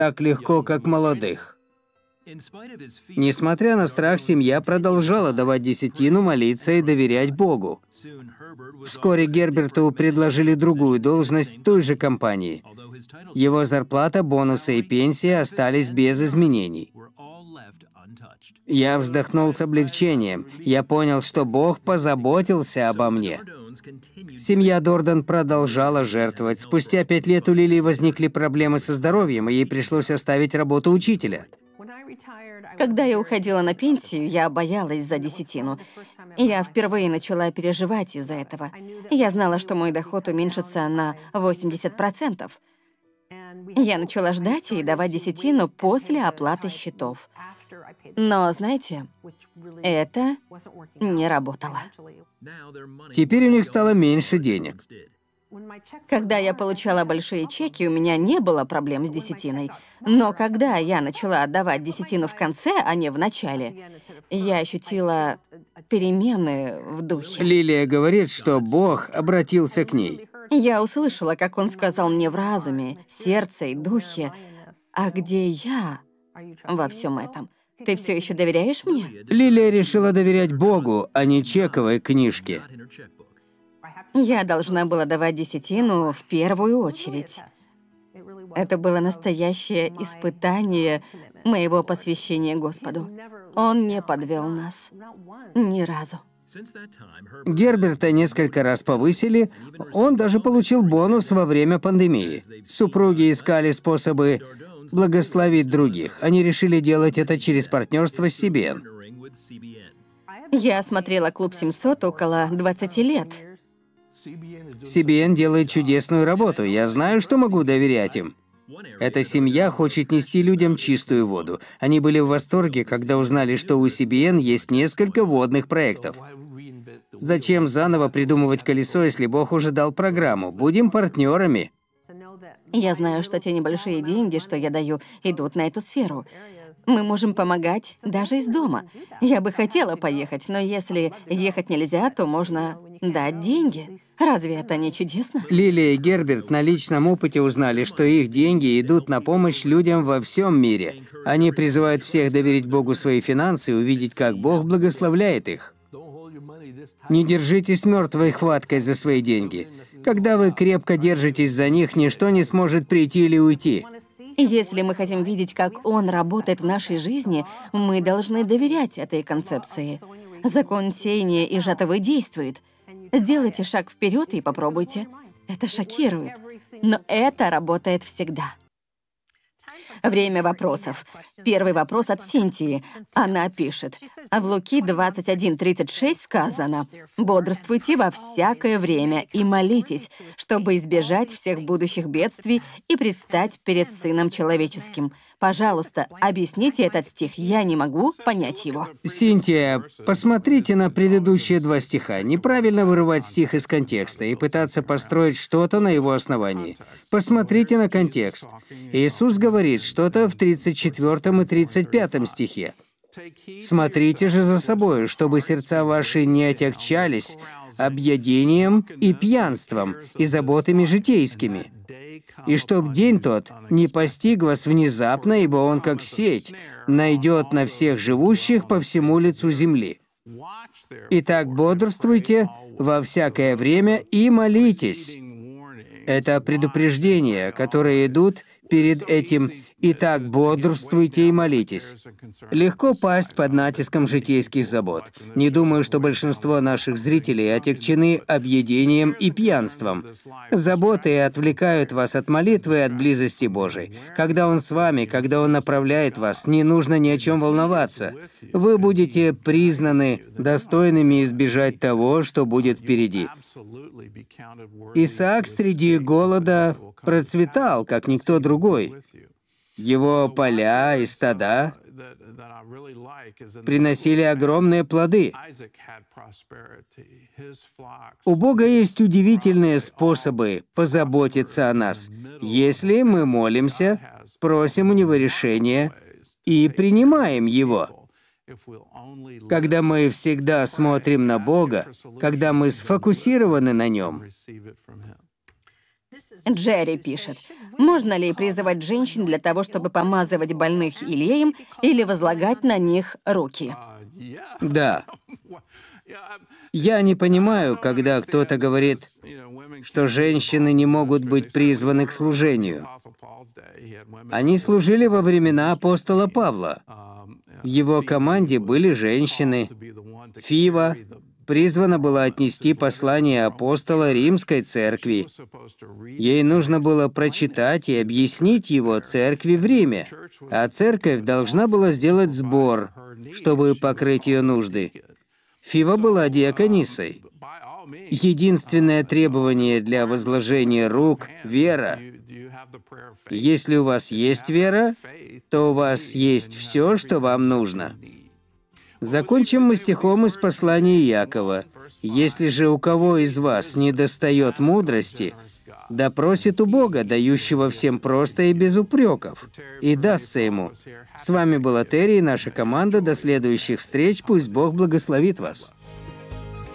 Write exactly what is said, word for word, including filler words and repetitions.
так легко, как молодых. Несмотря на страх, семья продолжала давать десятину, молиться и доверять Богу. Вскоре Герберту предложили другую должность в той же компании. Его зарплата, бонусы и пенсия остались без изменений. Я вздохнул с облегчением. Я понял, что Бог позаботился обо мне. Семья Дордан продолжала жертвовать. Спустя пять лет у Лили возникли проблемы со здоровьем, и ей пришлось оставить работу учителя. Когда я уходила на пенсию, я боялась за десятину. Я впервые начала переживать из-за этого. Я знала, что мой доход уменьшится на восемьдесят процентов. Я начала ждать и давать десятину после оплаты счетов. Но, знаете, это не работало. Теперь у них стало меньше денег. Когда я получала большие чеки, у меня не было проблем с десятиной. Но когда я начала отдавать десятину в конце, а не в начале, я ощутила перемены в духе. Лилия говорит, что Бог обратился к ней. Я услышала, как он сказал мне в разуме, сердце и духе: «А где я во всем этом? Ты все еще доверяешь мне?» Лилия решила доверять Богу, а не чековой книжке. Я должна была давать десятину в первую очередь. Это было настоящее испытание моего посвящения Господу. Он не подвел нас. Ни разу. Герберта несколько раз повысили, он даже получил бонус во время пандемии. Супруги искали способы благословить других. Они решили делать это через партнерство с си би эн. Я смотрела «Клуб семьсот» около двадцати лет. си би эн делает чудесную работу, я знаю, что могу доверять им. Эта семья хочет нести людям чистую воду. Они были в восторге, когда узнали, что у си би эн есть несколько водных проектов. Зачем заново придумывать колесо, если Бог уже дал программу? Будем партнерами. Я знаю, что те небольшие деньги, что я даю, идут на эту сферу. Мы можем помогать даже из дома. Я бы хотела поехать, но если ехать нельзя, то можно дать деньги. Разве это не чудесно? Лилия и Герберт на личном опыте узнали, что их деньги идут на помощь людям во всем мире. Они призывают всех доверить Богу свои финансы и увидеть, как Бог благословляет их. Не держитесь мертвой хваткой за свои деньги. Когда вы крепко держитесь за них, ничто не сможет прийти или уйти. Если мы хотим видеть, как он работает в нашей жизни, мы должны доверять этой концепции. Закон сеяния и жатвы действует. Сделайте шаг вперед и попробуйте. Это шокирует, но это работает всегда. Время вопросов. Первый вопрос от Синтии. Она пишет. А в Луки двадцать один тридцать шесть сказано: «Бодрствуйте во всякое время и молитесь, чтобы избежать всех будущих бедствий и предстать перед Сыном Человеческим». Пожалуйста, объясните этот стих. Я не могу понять его. Синтия, посмотрите на предыдущие два стиха. Неправильно вырывать стих из контекста и пытаться построить что-то на его основании. Посмотрите на контекст. Иисус говорит что-то в тридцать четвёртом и тридцать пятом стихе. «Смотрите же за собой, чтобы сердца ваши не отягчались объедением и пьянством и заботами житейскими, и чтоб день тот не постиг вас внезапно, ибо он, как сеть, найдет на всех живущих по всему лицу земли. Итак, бодрствуйте во всякое время и молитесь». Это предупреждения, которые идут перед этим. «Итак, бодрствуйте и молитесь». Легко пасть под натиском житейских забот. Не думаю, что большинство наших зрителей отягчены объедением и пьянством. Заботы отвлекают вас от молитвы и от близости Божией. Когда Он с вами, когда Он направляет вас, не нужно ни о чем волноваться. Вы будете признаны достойными избежать того, что будет впереди. Исаак среди голода процветал, как никто другой. Его поля и стада приносили огромные плоды. У Бога есть удивительные способы позаботиться о нас, если мы молимся, просим у Него решения и принимаем Его. Когда мы всегда смотрим на Бога, когда мы сфокусированы на Нем. Джерри пишет, можно ли призывать женщин для того, чтобы помазывать больных илеем или возлагать на них руки? Да. Я не понимаю, когда кто-то говорит, что женщины не могут быть призваны к служению. Они служили во времена апостола Павла. В его команде были женщины. Фива призвана была отнести послание апостола Римской церкви. Ей нужно было прочитать и объяснить его церкви в Риме, а церковь должна была сделать сбор, чтобы покрыть ее нужды. Фива была диаконисой. Единственное требование для возложения рук — вера. Если у вас есть вера, то у вас есть все, что вам нужно. Закончим мы стихом из послания Иакова. «Если же у кого из вас недостает мудрости, да просит у Бога, дающего всем просто и без упреков, и дастся ему». С вами была Терри и наша команда. До следующих встреч. Пусть Бог благословит вас.